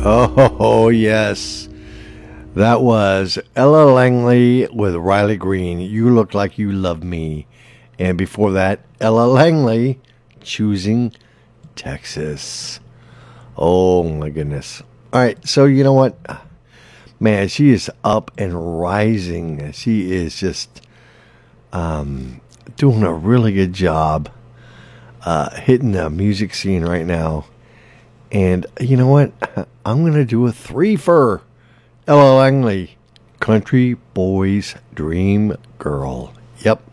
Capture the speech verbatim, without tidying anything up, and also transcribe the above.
Oh, yes. That was Ella Langley with Riley Green. You Look Like You Love Me. And before that, Ella Langley, Choosing Texas. Oh, my goodness. All right, so you know what? Man, she is up and rising. She is just um, doing a really good job uh, hitting the music scene right now. And you know what? I'm going to do a three for Ella Langley, Country Boy's Dream Girl. Yep.